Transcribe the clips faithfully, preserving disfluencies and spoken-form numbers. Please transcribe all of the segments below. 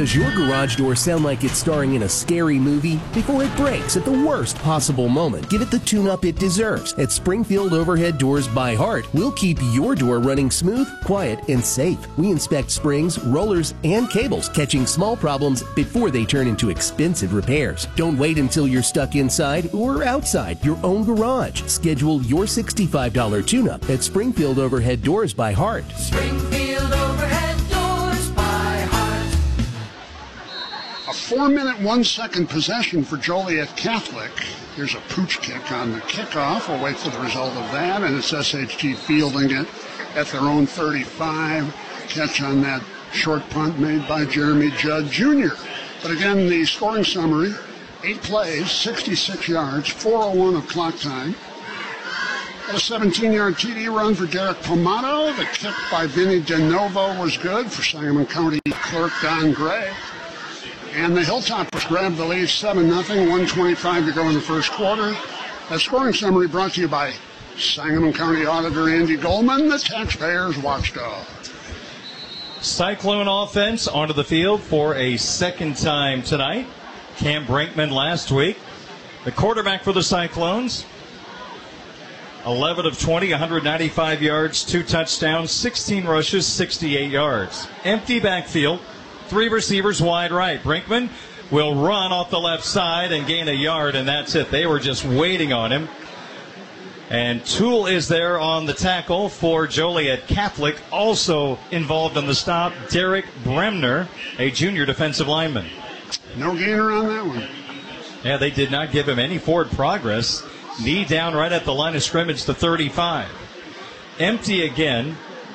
Does your garage door sound like it's starring in a scary movie? Before it breaks at the worst possible moment, give it the tune-up it deserves. At Springfield Overhead Doors by Heart, we'll keep your door running smooth, quiet, and safe. We inspect springs, rollers, and cables, catching small problems before they turn into expensive repairs. Don't wait until you're stuck inside or outside your own garage. Schedule your sixty-five dollars tune-up at Springfield Overhead Doors by Heart. Springfield Overhead Doors by Heart. A four-minute, one-second possession for Joliet Catholic. Here's a pooch kick on the kickoff. We'll wait for the result of that, and it's S H G fielding it at their own thirty-five. Catch on that short punt made by Jeremy Judd Junior But again, the scoring summary, eight plays, sixty-six yards, four oh one of clock time. A seventeen-yard T D run for Derek Pomato. The kick by Vinny DeNovo was good for Sangamon County clerk Don Gray. And the Hilltoppers grabbed the lead seven nothing, one twenty-five to go in the first quarter. That scoring summary brought to you by Sangamon County Auditor Andy Goldman, the taxpayers watchdog. Cyclone offense onto the field for a second time tonight. Cam Brinkman last week. The quarterback for the Cyclones. eleven of twenty, one hundred ninety-five yards, two touchdowns, sixteen rushes, sixty-eight yards. Empty backfield, three receivers wide right. Brinkman will run off the left side and gain a yard, and that's it. They were just waiting on him. And Toole is there on the tackle for Joliet Catholic. Also involved in the stop, Derek Bremner, a junior defensive lineman. No gainer on that one. Yeah, they did not give him any forward progress. Knee down right at the line of scrimmage to thirty-five. Empty again.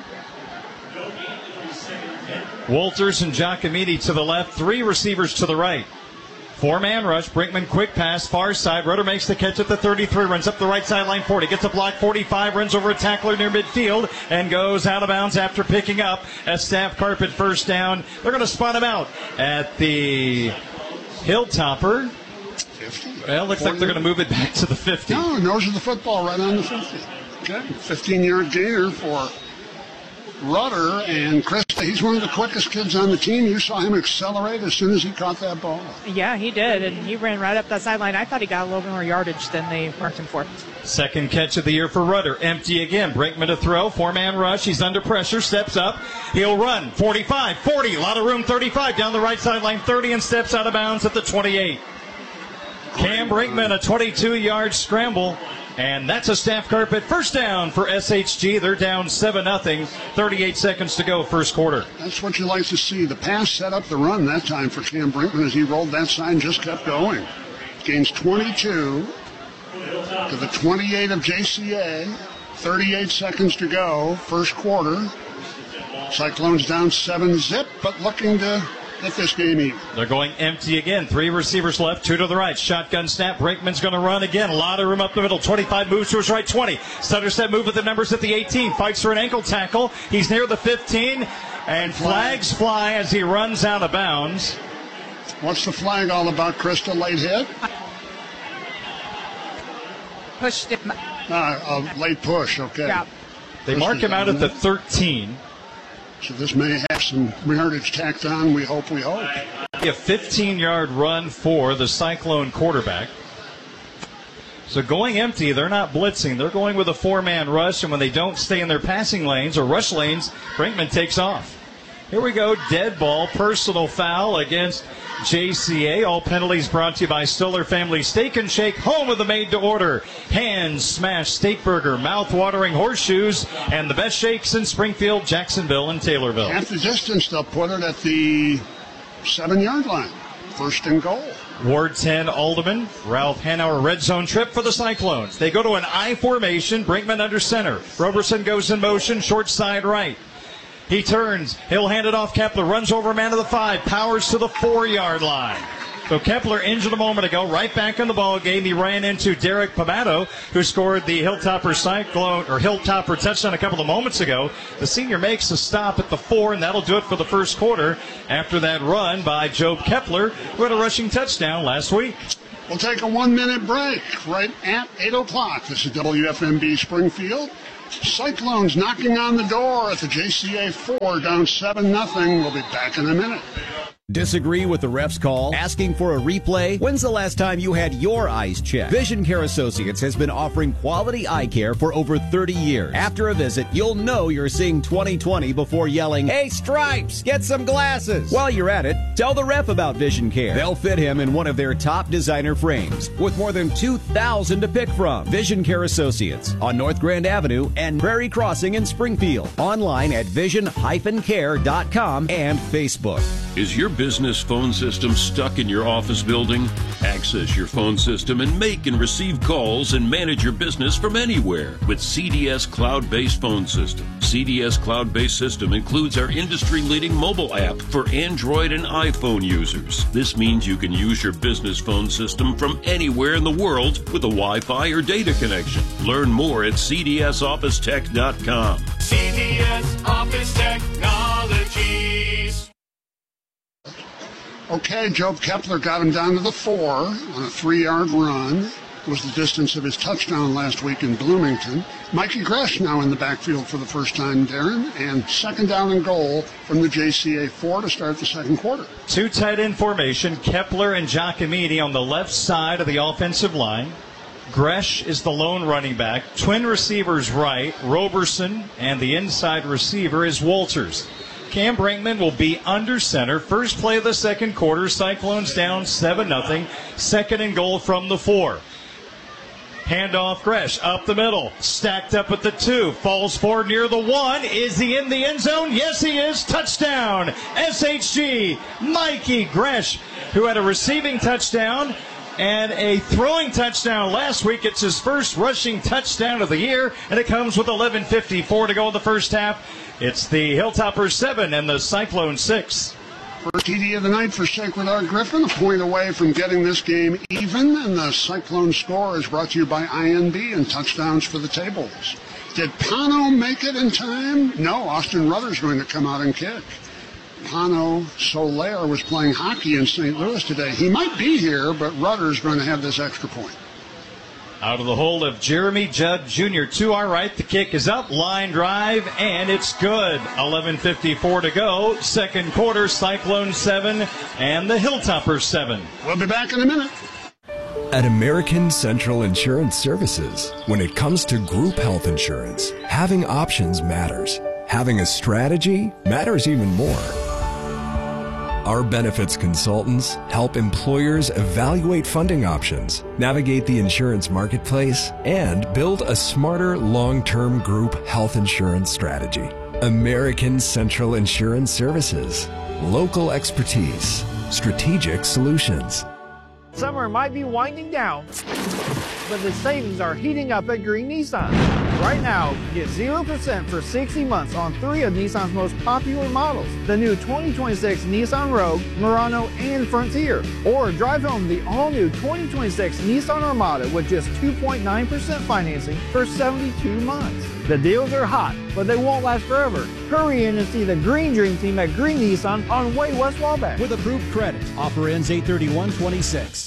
Walters and Giacomini to the left. Three receivers to the right. Four-man rush. Brinkman quick pass. Far side. Rudder makes the catch at the thirty-three. Runs up the right sideline forty. Gets a block forty-five. Runs over a tackler near midfield. And goes out of bounds after picking up a Staff Carpet first down. They're going to spot him out at the Hilltopper. fifty. Well, looks like they're going to move it back to the fifty. No, nose of the football right on the fifty. Okay, fifteen-yard gainer for Rudder. And Krista, he's one of the quickest kids on the team. You saw him accelerate as soon as he caught that ball. Yeah, he did, and he ran right up that sideline. I thought he got a little more yardage than they marked him for. Second catch of the year for Rudder. Empty again. Brinkman to throw. Four-man rush. He's under pressure. Steps up. He'll run. forty-five, forty. A lot of room. thirty-five. Down the right sideline. thirty and steps out of bounds at the twenty-eight. Cam Brinkman, a twenty-two-yard scramble, and that's a Staff Carpet first down for S H G. They're down seven nothing, thirty-eight seconds to go, first quarter. That's what you like to see. The pass set up the run that time for Cam Brinkman as he rolled that side and just kept going. Gains twenty-two to the twenty-eight of J C A. thirty-eight seconds to go, first quarter. Cyclones down seven zip, but looking to get this game even. They're going empty again. Three receivers left, two to the right. Shotgun snap. Brinkman's going to run again. A lot of room up the middle. twenty-five moves to his right, twenty. Stutter step move with the numbers at the eighteen. Fights for an ankle tackle. He's near the fifteen. And flags fly as he runs out of bounds. What's the flag all about, Krista? Late hit? Pushed him. Uh, a late push, okay. Yeah. They mark him out at the thirteen. So this may have some yardage tacked on. We hope, we hope. A fifteen-yard run for the Cyclone quarterback. So going empty, they're not blitzing. They're going with a four-man rush, and when they don't stay in their passing lanes or rush lanes, Brinkman takes off. Here we go, dead ball, personal foul against J C A. All penalties brought to you by Stoller Family Steak and Shake, home of the made-to-order hand-smashed steak burger, mouth-watering horseshoes, and the best shakes in Springfield, Jacksonville, and Taylorville. At the distance, they'll put it at the seven-yard line. First and goal. Ward ten, Alderman. Ralph Hanauer red zone trip for the Cyclones. They go to an I formation. Brinkman under center. Roberson goes in motion, short side right. He turns. He'll hand it off. Kepler runs over a man to the five. Powers to the four-yard line. So Kepler injured a moment ago. Right back in the ball game. He ran into Derek Pomato, who scored the Hilltopper Cyclone or Hilltopper touchdown a couple of moments ago. The senior makes a stop at the four, and that'll do it for the first quarter. After that run by Joe Kepler, who had a rushing touchdown last week. We'll take a one-minute break right at eight o'clock. This is W F M B Springfield. Cyclones knocking on the door at the J C A four, down seven nothing. We'll be back in a minute. Disagree with the ref's call? Asking for a replay? When's the last time you had your eyes checked? Vision Care Associates has been offering quality eye care for over thirty years. After a visit, you'll know you're seeing twenty twenty before yelling, "Hey, Stripes, get some glasses!" While you're at it, tell the ref about Vision Care. They'll fit him in one of their top designer frames with more than two thousand to pick from. Vision Care Associates on North Grand Avenue and Prairie Crossing in Springfield. Online at vision dash care dot com and Facebook. Is your business phone system stuck in your office building? Access your phone system and make and receive calls and manage your business from anywhere with C D S Cloud-Based Phone System. C D S Cloud-Based System includes our industry-leading mobile app for Android and iPhone users. This means you can use your business phone system from anywhere in the world with a Wi-Fi or data connection. Learn more at c d s office tech dot com. C D S Office Technologies. Okay, Joe Kepler got him down to the four on a three-yard run. It was the distance of his touchdown last week in Bloomington. Mikey Gresh now in the backfield for the first time, Darren, and second down and goal from the J C A four to start the second quarter. Two tight end formation, Kepler and Giacomini on the left side of the offensive line. Gresh is the lone running back. Twin receivers right, Roberson, and the inside receiver is Walters. Cam Brinkman will be under center. First play of the second quarter. Cyclones down seven nothing. Second and goal from the four. Handoff Gresh up the middle. Stacked up at the two. Falls forward near the one. Is he in the end zone? Yes, he is. Touchdown. S H G. Mikey Gresh, who had a receiving touchdown and a throwing touchdown last week. It's his first rushing touchdown of the year, and it comes with eleven fifty-four to go in the first half. It's the Hilltoppers seven and the Cyclones six. First T D of the night for Sacred Heart Griffin, a point away from getting this game even, and the Cyclone score is brought to you by I N B and touchdowns for the tables. Did Pano make it in time? No, Austin Ruther's going to come out and kick. Pano Soler was playing hockey in Saint Louis today. He might be here, but Ruther's going to have this extra point. Out of the hold of Jeremy Judd Junior to our right. The kick is up. Line drive, and it's good. eleven fifty-four to go. Second quarter, Cyclone seven and the Hilltoppers seven. We'll be back in a minute. At American Central Insurance Services, when it comes to group health insurance, having options matters. Having a strategy matters even more. Our benefits consultants help employers evaluate funding options, navigate the insurance marketplace, and build a smarter long-term group health insurance strategy. American Central Insurance Services. Local expertise. Strategic solutions. Summer might be winding down, but the savings are heating up at Green Nissan. Right now, get zero percent for sixty months on three of Nissan's most popular models. The new twenty twenty-six Nissan Rogue, Murano, and Frontier. Or drive home the all-new twenty twenty-six Nissan Armada with just two point nine percent financing for seventy-two months. The deals are hot, but they won't last forever. Hurry in and see the Green Dream Team at Green Nissan on Way West Wabash. With approved credit. Offer ends eight thirty-one twenty-six.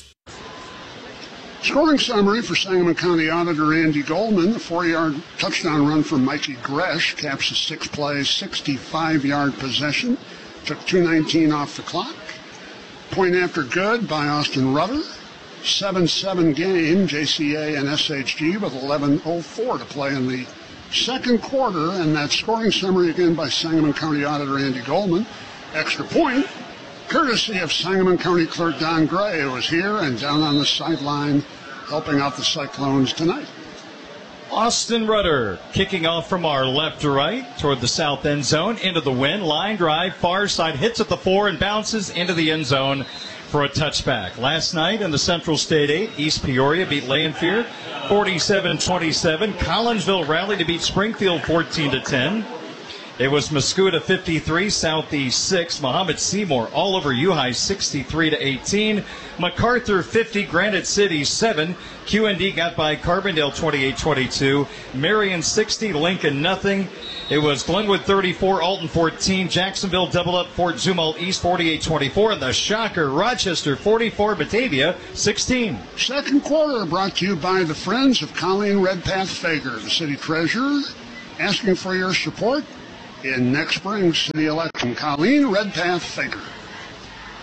Scoring summary for Sangamon County Auditor Andy Goldman. The four-yard touchdown run from Mikey Gresh caps a six-play, sixty-five-yard possession. Took two nineteen off the clock. Point after good by Austin Rudder. seven seven game, J C A and S H G with eleven oh four to play in the second quarter. And that scoring summary again by Sangamon County Auditor Andy Goldman. Extra point, courtesy of Sangamon County Clerk Don Gray, who was here and down on the sideline helping out the Cyclones tonight. Austin Rudder kicking off from our left to right toward the south end zone into the wind. Line drive, far side, hits at the four and bounces into the end zone for a touchback. Last night in the Central State eight, East Peoria beat Lanphier forty-seven twenty-seven. Collinsville rallied to beat Springfield fourteen to ten. It was Mascoutah fifty-three, Southeast six. Muhammad Seymour all over U-High sixty-three to eighteen. MacArthur fifty, Granite City seven. Q N D got by Carbondale twenty-eight twenty-two. Marion sixty, Lincoln nothing. It was Glenwood thirty-four, Alton fourteen. Jacksonville doubled up Fort Zumwalt East forty-eight twenty-four. And the shocker, Rochester forty-four, Batavia sixteen. Second quarter brought to you by the Friends of Colleen Redpath Fager, the city treasurer, asking for your support in next spring's city election. Colleen Redpath Fager.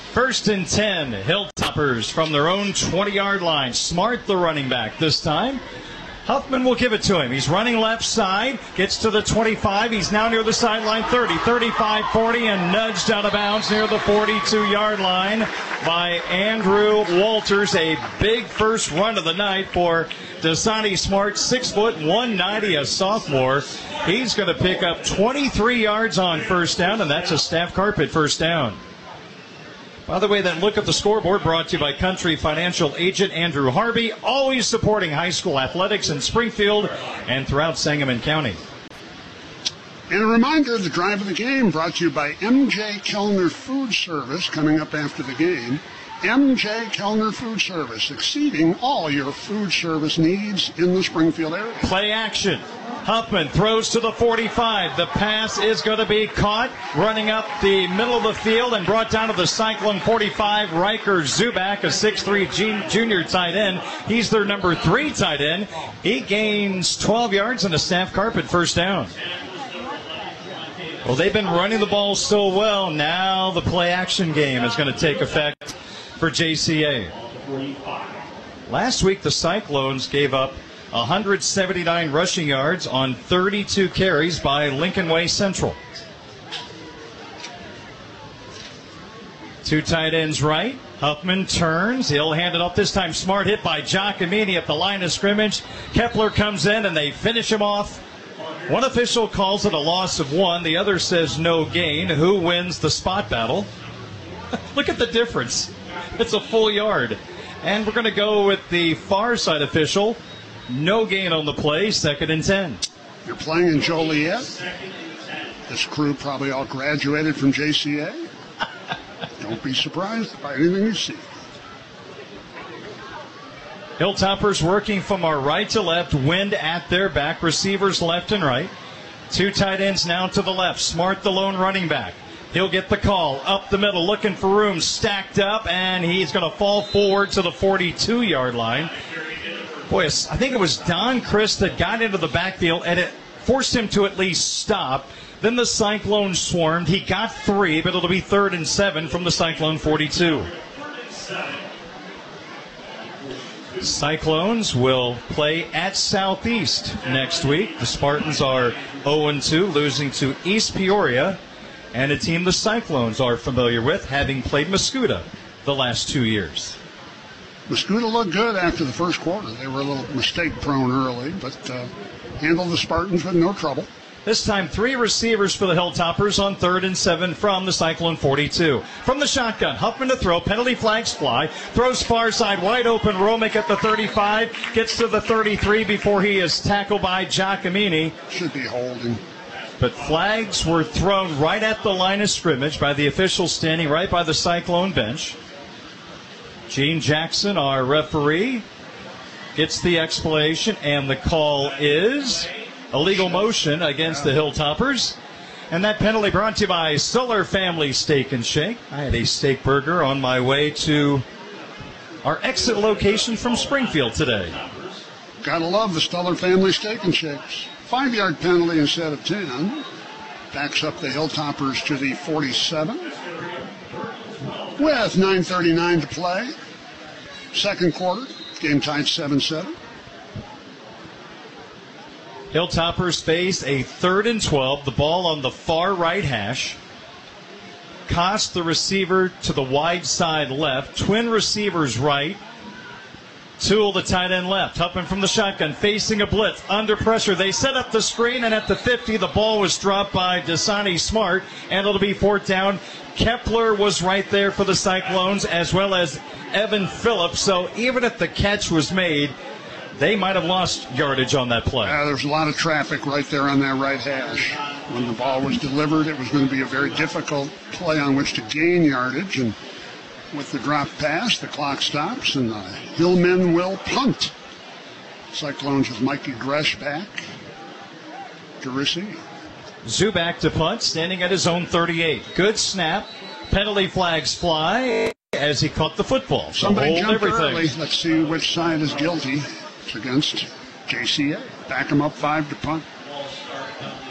First and ten, Hilltoppers from their own twenty-yard line. Smart, the running back this time. Huffman will give it to him. He's running left side, gets to the twenty-five. He's now near the sideline, thirty, thirty-five, forty, and nudged out of bounds near the forty-two-yard line by Andrew Walters. A big first run of the night for Dasani Smart, six foot, one ninety, a sophomore. He's going to pick up twenty-three yards on first down, and that's a Staff Carpet first down. By the way, that look at the scoreboard brought to you by Country Financial agent Andrew Harvey, always supporting high school athletics in Springfield and throughout Sangamon County. And a reminder, the drive of the game brought to you by M J Kellner Food Service, coming up after the game. M J Kellner Food Service, exceeding all your food service needs in the Springfield area. Play action. Huffman throws to the forty-five. The pass is going to be caught, running up the middle of the field and brought down to the Cyclone forty-five. Riker Zubak, a six three junior tight end. He's their number three tight end. He gains twelve yards and a Staff Carpet first down. Well, they've been running the ball so well. Now the play action game is going to take effect for J C A. Last week, the Cyclones gave up one hundred seventy-nine rushing yards on thirty-two carries by Lincoln Way Central. Two tight ends right. Huffman turns. He'll hand it off this time. Smart hit by Giacomini at the line of scrimmage. Kepler comes in and they finish him off. One official calls it a loss of one. The other says no gain. Who wins the spot battle? Look at the difference. It's a full yard. And we're going to go with the far side official. No gain on the play, second and ten. You're playing in Joliet. This crew probably all graduated from J C A. Don't be surprised by anything you see. Hilltoppers working from our right to left, wind at their back, receivers left and right. Two tight ends now to the left. Smart, the lone running back. He'll get the call up the middle, looking for room, stacked up, and he's going to fall forward to the forty-two-yard line. Boy, I think it was Don Chris that got into the backfield, and it forced him to at least stop. Then the Cyclones swarmed. He got three, but it'll be third and seven from the Cyclone forty-two. Cyclones will play at Southeast next week. The Spartans are oh and two, losing to East Peoria, and a team the Cyclones are familiar with, having played Mascoutah the last two years. Mascoutah looked good after the first quarter. They were a little mistake-prone early, but uh, handled the Spartans with no trouble. This time, three receivers for the Hilltoppers on third and seven from the Cyclone forty-two. From the shotgun, Huffman to throw, penalty flags fly, throws far side, wide open, Romick at the thirty-five, gets to the thirty-three before he is tackled by Giacomini. Should be holding. But flags were thrown right at the line of scrimmage by the officials standing right by the Cyclone bench. Gene Jackson, our referee, gets the explanation, and the call is illegal motion against the Hilltoppers. And that penalty brought to you by Solar Family Steak and Shake. I had a steak burger on my way to our exit location from Springfield today. Gotta love the Solar Family Steak and Shakes. Five-yard penalty instead of ten. Backs up the Hilltoppers to the forty-seven. With nine thirty-nine to play. Second quarter. Game tied seven seven. Hilltoppers face a third and twelve. The ball on the far right hash. Cost the receiver to the wide side left. Twin receivers right. Toole, the tight end left. Huffman from the shotgun, facing a blitz, under pressure. They set up the screen, and at the fifty, the ball was dropped by Dasani Smart, and it'll be fourth down. Kepler was right there for the Cyclones, as well as Evan Phillips. So even if the catch was made, they might have lost yardage on that play. Uh, there's a lot of traffic right there on that right hash. When the ball was delivered, it was going to be a very difficult play on which to gain yardage, and with the drop pass, the clock stops, and the Hillmen will punt. Cyclones with Mikey Gresh back to receive. Zubak to punt, standing at his own thirty-eight. Good snap. Penalty flags fly as he caught the football. So Somebody hold jumped everything. early. Let's see which side is guilty. It's against J C A. Back him up five to punt.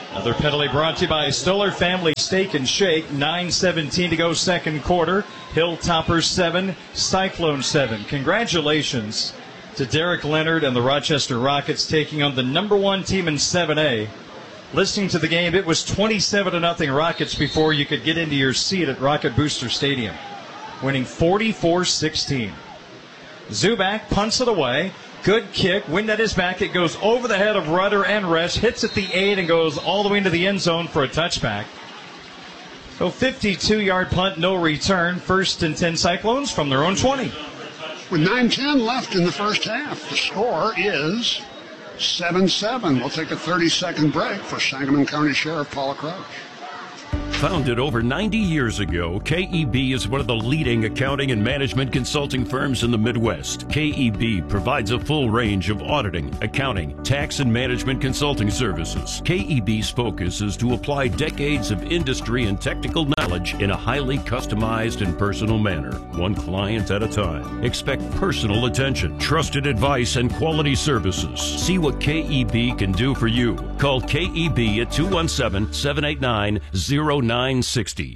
Another penalty brought to you by Stoller Family Steak and Shake. nine seventeen to go second quarter. Hilltoppers seven, Cyclone seven. Congratulations to Derek Leonard and the Rochester Rockets taking on the number one team in seven A. Listening to the game, it was twenty-seven to nothing Rockets before you could get into your seat at Rocket Booster Stadium, winning forty-four sixteen. Zubak punts it away. Good kick. Wind at his back. It goes over the head of Rudder and Resch. Hits at the eight and goes all the way into the end zone for a touchback. So fifty-two-yard punt, no return. First and ten Cyclones from their own twenty. With nine ten left in the first half, the score is seven seven. We'll take a thirty-second break for Sangamon County Sheriff Paula Crouch. Founded over ninety years ago, K E B is one of the leading accounting and management consulting firms in the Midwest. K E B provides a full range of auditing, accounting, tax, and management consulting services. K E B's focus is to apply decades of industry and technical knowledge in a highly customized and personal manner, one client at a time. Expect personal attention, trusted advice, and quality services. See what K E B can do for you. Call K E B at two one seven, seven eight nine, zero nine six zero.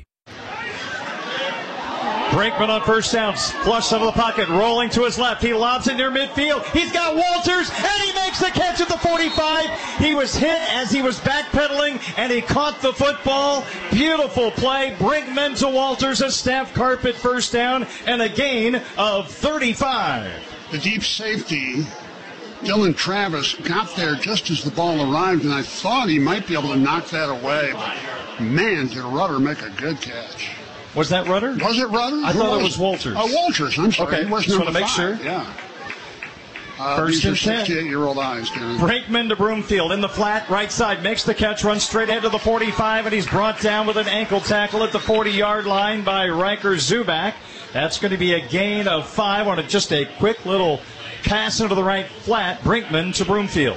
Brinkman on first downs, flush out of the pocket, rolling to his left. He lobs it near midfield. He's got Walters, and he makes the catch at the forty-five. He was hit as he was backpedaling, and he caught the football. Beautiful play. Brinkman to Walters, a staff carpet first down, and a gain of thirty-five. The deep safety, Dylan Travis, got there just as the ball arrived, and I thought he might be able to knock that away. But man, did Rudder make a good catch. Was that Rudder? Was it Rudder? I Who thought was it was Walters. Oh, Walters. I'm sorry. Okay, He was just want number to make five. sure. Yeah. Uh, First these and are ten. sixty-eight-year-old eyes, Darren. Brinkman to Broomfield in the flat, right side, makes the catch, runs straight ahead to the forty-five, and he's brought down with an ankle tackle at the forty-yard line by Riker Zubak. That's going to be a gain of five on a, just a quick little pass into the right flat. Brinkman to Broomfield.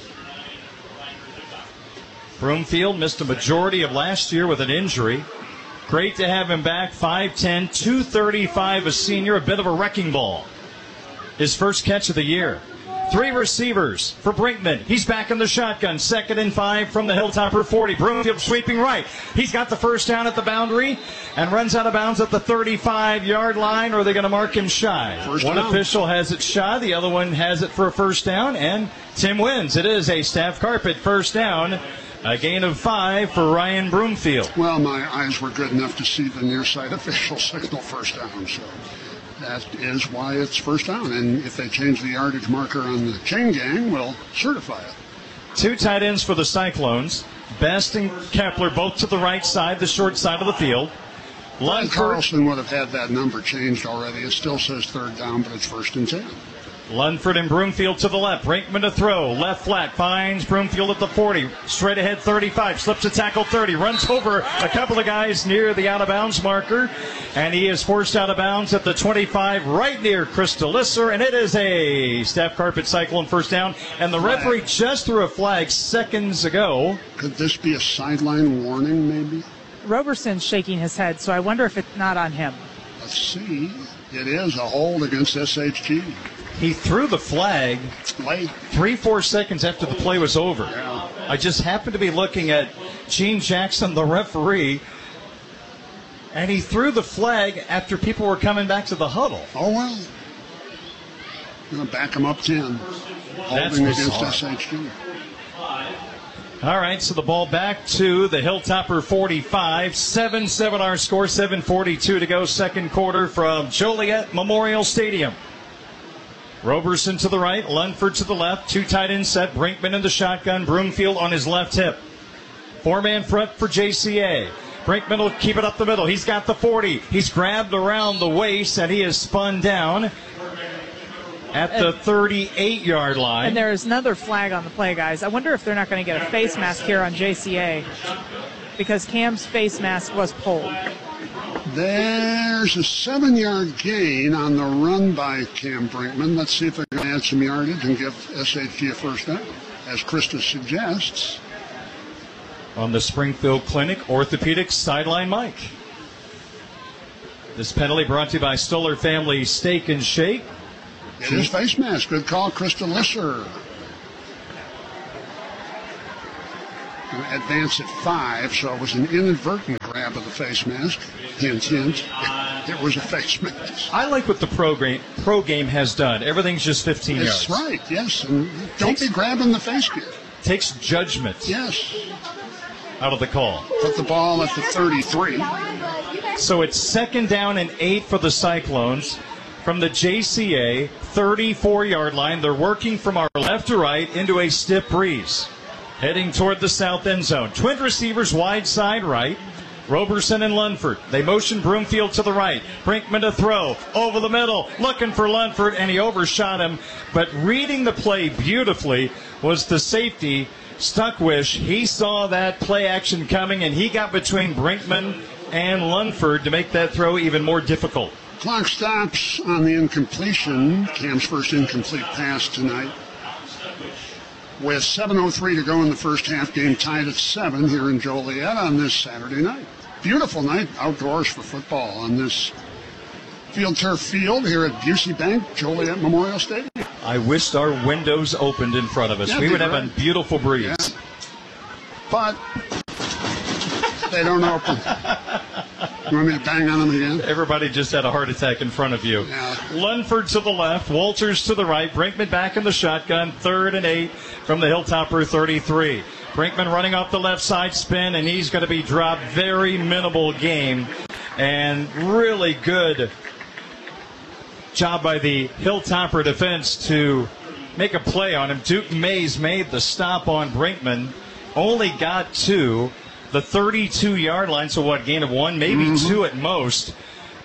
Broomfield missed a majority of last year with an injury. Great to have him back. five ten, two thirty-five, a senior, a bit of a wrecking ball. His first catch of the year. Three receivers for Brinkman. He's back in the shotgun. Second and five from the Hilltopper forty. Broomfield sweeping right. He's got the first down at the boundary and runs out of bounds at the thirty-five-yard line, or are they going to mark him shy? First one down. official has it shy. The other one has it for a first down, and Tim wins. It is a staff carpet first down. A gain of five for Ryan Broomfield. Well, my eyes were good enough to see the near side official signal first down, so that is why it's first down. And if they change the yardage marker on the chain gang, we'll certify it. Two tight ends for the Cyclones. Best and Kepler both to the right side, the short side of the field. Glenn Carlson would have had that number changed already. It still says third down, but it's first and ten. Lunford and Broomfield to the left. Brinkman to throw. Left flat. Finds Broomfield at the forty. Straight ahead thirty-five. Slips a tackle thirty. Runs over a couple of guys near the out-of-bounds marker. And he is forced out of bounds at the twenty-five, right near Crystal Lisser. And it is a staff carpet Cyclone first down. And the referee just threw a flag seconds ago. Could this be a sideline warning, maybe? Roberson's shaking his head, so I wonder if it's not on him. Let's see. It is a hold against S H G. He threw the flag late, three, four seconds after the play was over. Yeah. I just happened to be looking at Gene Jackson, the referee, and he threw the flag after people were coming back to the huddle. Oh, well. Going to back him up ten. That's Holding against bizarre. S H G. All right, so the ball back to the Hilltopper forty-five. seven seven our score, seven forty-two to go, second quarter from Joliet Memorial Stadium. Roberson to the right, Lunford to the left, two tight end set, Brinkman in the shotgun, Broomfield on his left hip. Four-man front for J C A. Brinkman will keep it up the middle. He's got the forty. He's grabbed around the waist, and he is spun down at the thirty-eight-yard line. And there is another flag on the play, guys. I wonder if they're not going to get a face mask here on J C A, because Cam's face mask was pulled. There's a seven-yard gain on the run by Cam Brinkman. Let's see if they're going to add some yardage and give S H G a first down, as Krista suggests. On the Springfield Clinic Orthopedics Sideline Mike. This penalty brought to you by Stoller Family Steak and Shake. It is face mask. Good call, Krista Lisser. going to advance at five, so it was an inadvertent grab of the face mask. Hint, hint, it, it was a face mask. I like what the pro game, pro game has done. Everything's just fifteen That's yards. That's right, yes. And don't takes, be grabbing the face gear. Takes judgment. Yes. Out of the call. Put the ball at the thirty-three. So it's second down and eight for the Cyclones from the J C A thirty-four-yard line. They're working from our left to right into a stiff breeze, heading toward the south end zone. Twin receivers wide side right. Roberson and Lunford. They motion Broomfield to the right. Brinkman to throw. Over the middle. Looking for Lunford, and he overshot him. But reading the play beautifully was the safety, Stuckwish. He saw that play action coming, and he got between Brinkman and Lunford to make that throw even more difficult. Clock stops on the incompletion. Cam's first incomplete pass tonight. With seven oh three to go in the first half, game tied at seven here in Joliet on this Saturday night. Beautiful night outdoors for football on this field turf field here at Busey Bank, Joliet Memorial Stadium. I wished our windows opened in front of us. Yeah, we would have right. a beautiful breeze. Yeah. But they don't open. You want me to bang on them again? Everybody just had a heart attack in front of you. Yeah. Lunford to the left, Walters to the right, Brinkman back in the shotgun, third and eight from the Hilltopper thirty-three. Brinkman running off the left side spin, and he's going to be dropped. Very minimal game, and really good job by the Hilltopper defense to make a play on him. Duke Mays made the stop on Brinkman, only got two. The thirty-two-yard line, so what, gain of one, maybe mm-hmm. two at most.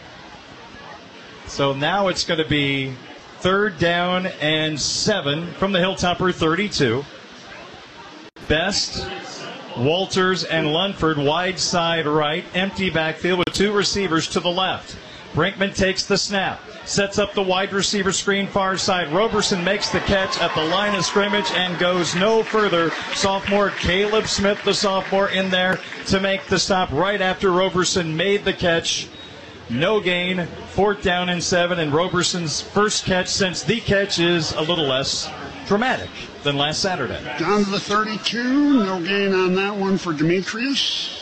So now it's going to be third down and seven from the Hilltopper thirty-two. Best, Walters, and Lunford wide side right, empty backfield with two receivers to the left. Brinkman takes the snap, sets up the wide receiver screen far side. Roberson makes the catch at the line of scrimmage and goes no further. Sophomore Caleb Smith, the sophomore, in there to make the stop right after Roberson made the catch. No gain, fourth down and seven, and Roberson's first catch since the catch is a little less dramatic than last Saturday. Down to the thirty-two, no gain on that one for Demetrius.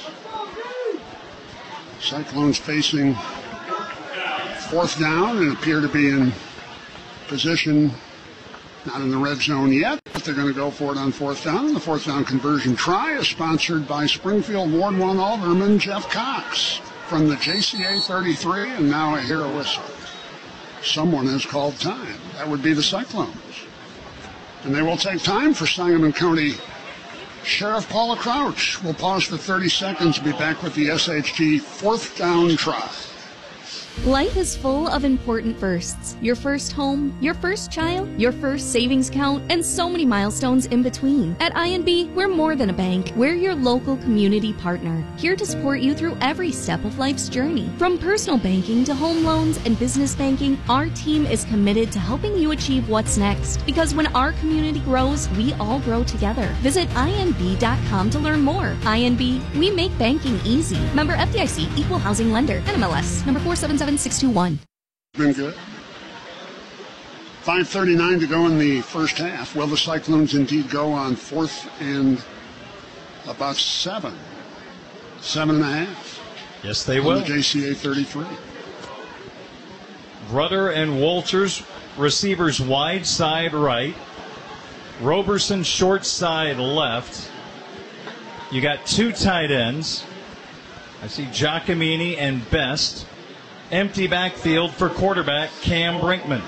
Cyclones facing fourth down and appear to be in position, not in the red zone yet, but they're going to go for it on fourth down. And the fourth down conversion try is sponsored by Springfield Ward one Alderman Jeff Cox from the J C A thirty-three, and now I hear a whistle. Someone has called time. That would be the Cyclones. And they will take time for Sangamon County Sheriff Paula Crouch. We'll pause for thirty seconds, be back with the S H G fourth down try. Life is full of important firsts. Your first home, your first child, your first savings account, and so many milestones in between. At I N B, we're more than a bank. We're your local community partner, here to support you through every step of life's journey. From personal banking to home loans and business banking, our team is committed to helping you achieve what's next. Because when our community grows, we all grow together. Visit I N B dot com to learn more. I N B, we make banking easy. Member F D I C, Equal Housing Lender, N M L S, number four seven seven six two one. Been good. five thirty-nine to go in the first half. Will the Cyclones indeed go on fourth and about seven? Seven and a half. Yes, they will. The J C A thirty-three. Rudder and Walters, receivers wide side right. Roberson short side left. You got two tight ends. I see Giacomini and Best. Empty backfield for quarterback Cam Brinkman.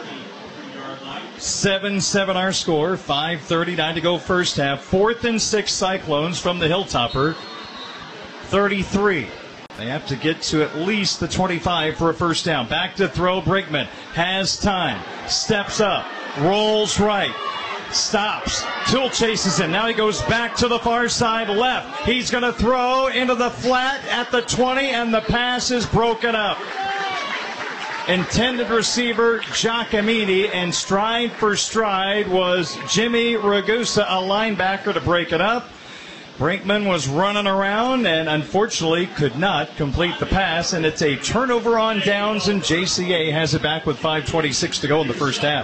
seven seven our score, five thirty-nine to go first half. Fourth and six Cyclones from the Hilltopper thirty-three. They have to get to at least the twenty-five for a first down. Back to throw, Brinkman has time, steps up, rolls right, stops. Toole chases him. Now he goes back to the far side left. He's going to throw into the flat at the twenty, and the pass is broken up. Intended receiver Giacomini, and stride for stride was Jimmy Ragusa, a linebacker, to break it up. Brinkman was running around and unfortunately could not complete the pass, and it's a turnover on downs, and J C A has it back with five twenty-six to go in the first half.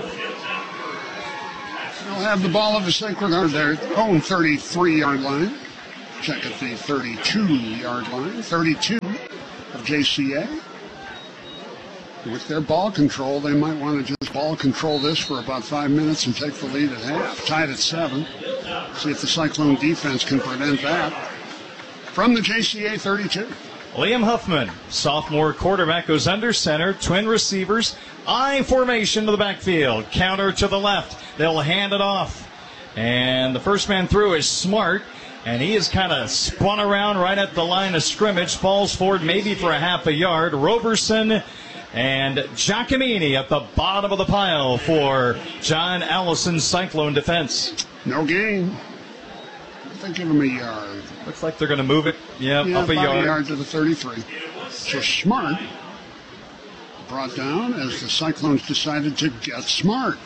They'll have the ball of the Sacred Heart, their own thirty-three-yard line. check at the thirty-two-yard line. thirty-two of J C A. With their ball control, they might want to just ball control this for about five minutes and take the lead at half. Tied at seven. See if the Cyclone defense can prevent that. From the J C A thirty-two. Liam Huffman, sophomore quarterback, goes under center. Twin receivers. I formation to the backfield. Counter to the left. They'll hand it off. And the first man through is Smart. And he is kind of spun around right at the line of scrimmage. Falls forward maybe for a half a yard. Roberson and Giacomini at the bottom of the pile for John Allison's Cyclone defense. No gain. They give him a yard. Looks like they're going to move it. Yep, yeah, up a yard. a yard to the thirty-three. So Smart brought down as the Cyclones decided to get smart.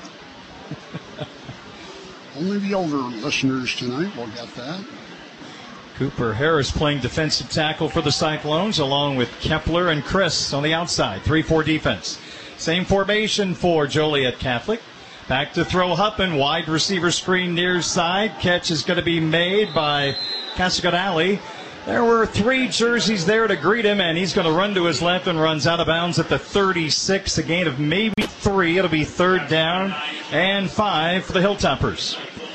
Only the older listeners tonight will get that. Cooper Harris playing defensive tackle for the Cyclones, along with Kepler and Chris on the outside. three four defense. Same formation for Joliet Catholic. Back to throw Huffman. Wide receiver screen near side. Catch is going to be made by Cascagnali. There were three jerseys there to greet him, and he's going to run to his left and runs out of bounds at the thirty-six. A gain of maybe three. It'll be third down and five for the Hilltoppers.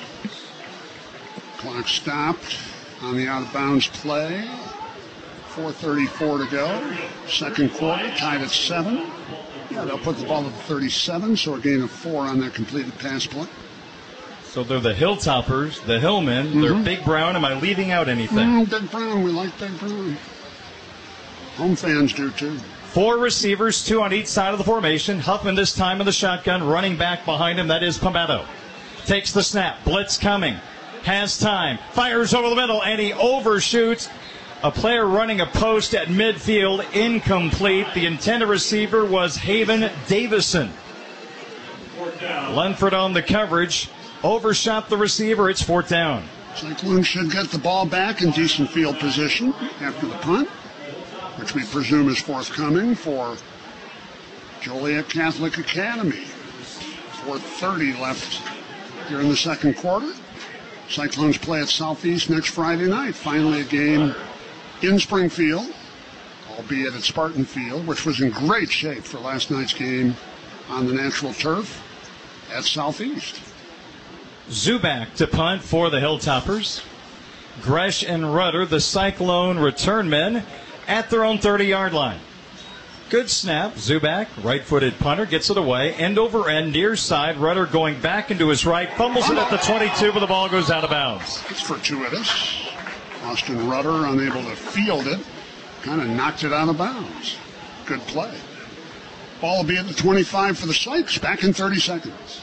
Clock stopped on the out-of-bounds play. four thirty-four to go. Second quarter, tied at seven. Yeah, they'll put the ball at the thirty-seven, so a gain of four on that completed pass play. So they're the Hilltoppers, the Hillmen. Mm-hmm. They're Big Brown. Am I leaving out anything? Mm, Big Brown. We like Big Brown. Home fans do, too. Four receivers, two on each side of the formation. Huffman this time in the shotgun. Running back behind him, that is Palmetto. Takes the snap. Blitz coming. Has time. Fires over the middle, and he overshoots. A player running a post at midfield, incomplete. The intended receiver was Haven Davison. Lunford on the coverage. Overshot the receiver. It's fourth down. Cyclones should get the ball back in decent field position after the punt, which we presume is forthcoming for Joliet Catholic Academy. four thirty left here in the second quarter. Cyclones play at Southeast next Friday night. Finally a game in Springfield, albeit at Spartan Field, which was in great shape for last night's game on the natural turf at Southeast. Zuback to punt for the Hilltoppers. Gresh and Rudder, the Cyclone return men, at their own thirty-yard line. Good snap. Zuback, right-footed punter, gets it away. End over end, near side. Rudder going back into his right. Fumbles it at the twenty-two, but the ball goes out of bounds. It's fortuitous. Austin Rudder, unable to field it, kind of knocked it out of bounds. Good play. Ball will be at the twenty-five for the Sykes. Back in thirty seconds.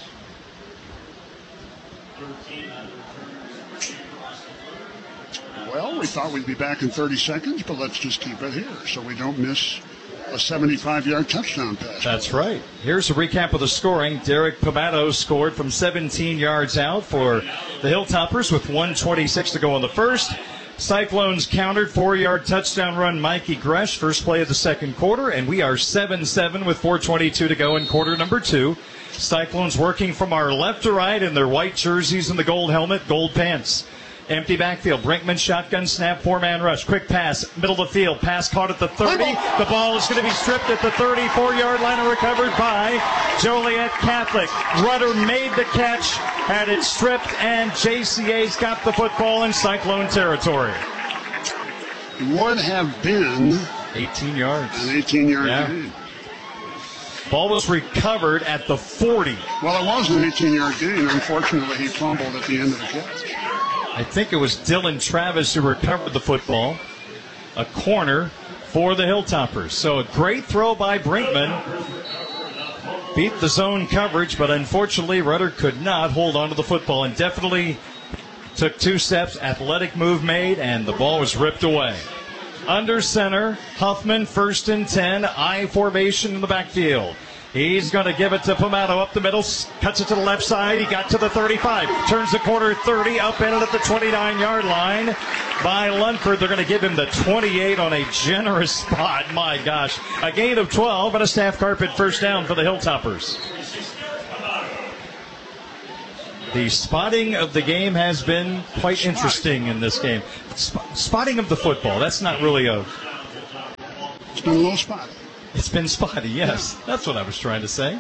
Well, we thought we'd be back in thirty seconds, but let's just keep it here so we don't miss a seventy-five-yard touchdown pass. That's right. Here's a recap of the scoring. Derek Palmetto scored from seventeen yards out for the Hilltoppers with one twenty-six to go in the first. Cyclones countered, four-yard touchdown run, Mikey Gresh, first play of the second quarter, and we are seven seven with four twenty-two to go in quarter number two. Cyclones working from our left to right in their white jerseys and the gold helmet, gold pants. Empty backfield. Brinkman shotgun snap, four-man rush. Quick pass, middle of the field. Pass caught at the thirty. The ball is going to be stripped at the thirty-four-yard line and recovered by Joliet Catholic. Rudder made the catch, had it stripped, and J C A's got the football in Cyclone territory. Would have been eighteen yards. An eighteen-yard yeah. gain. Ball was recovered at the forty. Well, it was an eighteen-yard gain. Unfortunately, he fumbled at the end of the catch. I think it was Dylan Travis who recovered the football. A corner for the Hilltoppers. So a great throw by Brinkman. Beat the zone coverage, but unfortunately Rudder could not hold on to the football and definitely took two steps. Athletic move made, and the ball was ripped away. Under center, Huffman, first and ten. I formation in the backfield. He's going to give it to Palmetto up the middle, cuts it to the left side. He got to the thirty-five, turns the corner thirty, up in it at the twenty-nine-yard line by Lunford. They're going to give him the twenty-eight on a generous spot. My gosh, a gain of twelve and a staff carpet first down for the Hilltoppers. The spotting of the game has been quite interesting in this game. Sp- spotting of the football, that's not really a... It's been a little spotty. It's been spotty, yes. Yeah. That's what I was trying to say.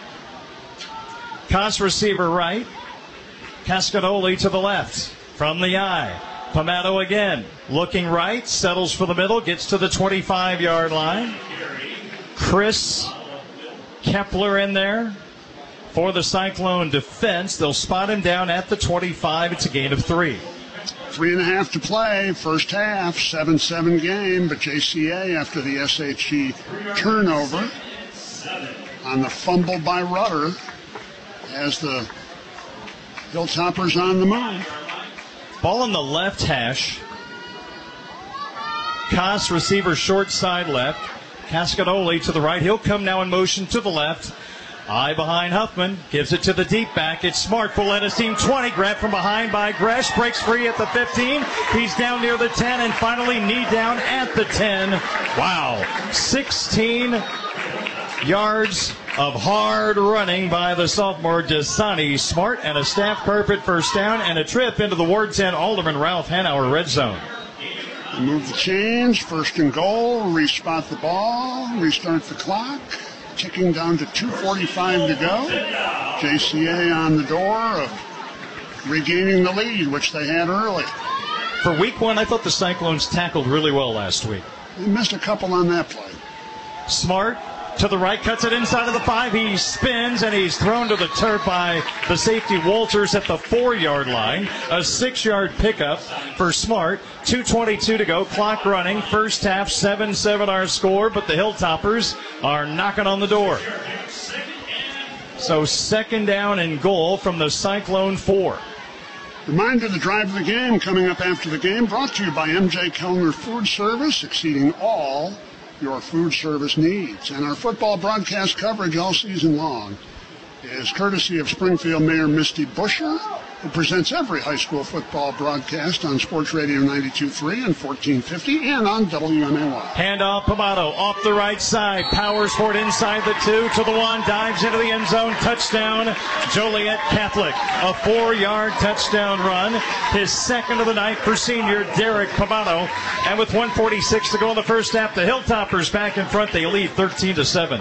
Koss receiver right. Cascadoli to the left. From the eye. Pamato again. Looking right. Settles for the middle. Gets to the twenty-five-yard line. Chris Kepler in there for the Cyclone defense. They'll spot him down at the twenty-five. It's a gain of three. Three and a half to play, first half, seven seven game, but J C A after the S H G turnover on the fumble by Rudder as the Hilltoppers on the move. Ball on the left hash. Koss receiver short side left. Cascadoli to the right. He'll come now in motion to the left. Eye behind Huffman, gives it to the deep back. It's Smart for let his team twenty. Grabbed from behind by Gresh. Breaks free at the fifteen. He's down near the ten and finally knee down at the ten. Wow. sixteen yards of hard running by the sophomore Dasani Smart and a staff carpet first down and a trip into the Ward ten Alderman Ralph Hanauer red zone. Move the chains, first and goal, respot the ball, restart the clock. Ticking down to two forty-five to go. J C A on the door of regaining the lead, which they had early. For week one, I thought the Cyclones tackled really well last week. They missed a couple on that play. Smart to the right, cuts it inside of the five. He spins, and he's thrown to the turf by the safety Walters at the four-yard line. A six-yard pickup for Smart. two twenty-two to go, clock running. First half, seven seven our score, but the Hilltoppers are knocking on the door. So second down and goal from the Cyclone four. Reminder, the drive of the game coming up after the game, brought to you by M J Kellner Food Service, exceeding all your food service needs. And our football broadcast coverage all season long is courtesy of Springfield Mayor Misty Buscher, who presents every high school football broadcast on Sports Radio ninety-two point three and fourteen fifty and on W M A Y. Handoff, Pamato off the right side, powers for it inside the two to the one, dives into the end zone, touchdown, Joliet Catholic. A four-yard touchdown run, his second of the night for senior Derek Pamato. And with one forty-six to go in the first half, the Hilltoppers back in front. They lead thirteen to seven.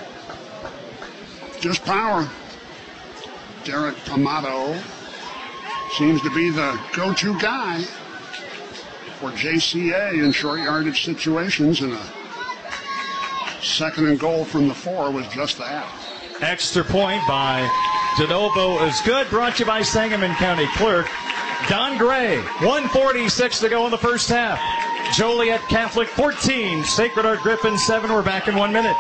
Just power. Derek Pamato seems to be the go-to guy for J C A in short yardage situations, and a second and goal from the four was just that. Extra point by DeNovo is good. Brought to you by Sangamon County Clerk Don Gray. one forty-six to go in the first half. Joliet Catholic fourteen, Sacred Heart Griffin seven. We're back in one minute.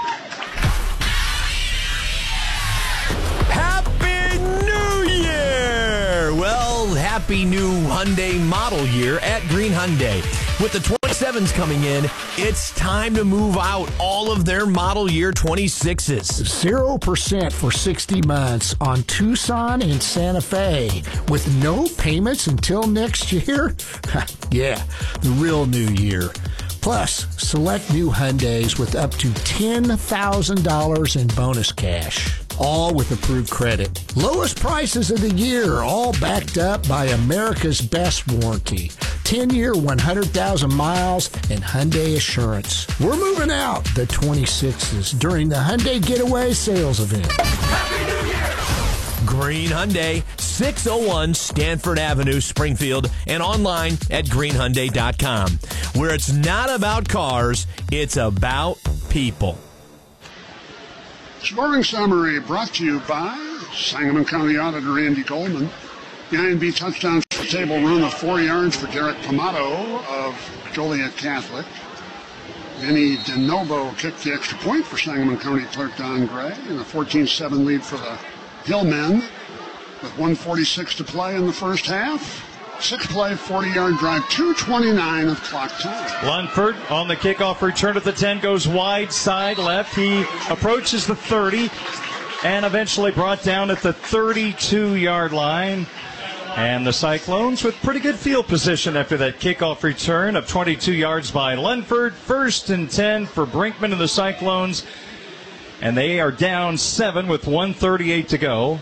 Happy new Hyundai model year at Green Hyundai. With the twenty-sevens coming in, it's time to move out all of their model year twenty-sixes. zero percent for sixty months on Tucson and Santa Fe with no payments until next year? Yeah, the real new year. Plus, select new Hyundais with up to ten thousand dollars in bonus cash. All with approved credit. Lowest prices of the year, all backed up by America's best warranty. ten-year, one hundred thousand miles, and Hyundai Assurance. We're moving out the twenty-sixes during the Hyundai Getaway Sales Event. Happy New Year! Green Hyundai, six oh one Stanford Avenue, Springfield, and online at green hyundai dot com, where it's not about cars, it's about people. Scoring summary brought to you by Sangamon County Auditor Andy Goldman. The I and B touchdown table run of four yards for Derek Pamato of Joliet Catholic. Vinny DeNovo kicked the extra point for Sangamon County Clerk Don Gray, and a fourteen seven lead for the Hillmen with one forty-six to play in the first half. Six-play, forty-yard drive, two twenty-nine of clock time. Lunford on the kickoff return at the ten, goes wide side left. He approaches the thirty and eventually brought down at the thirty-two-yard line. And the Cyclones with pretty good field position after that kickoff return of twenty-two yards by Lunford. First and ten for Brinkman and the Cyclones. And they are down seven with one thirty-eight to go.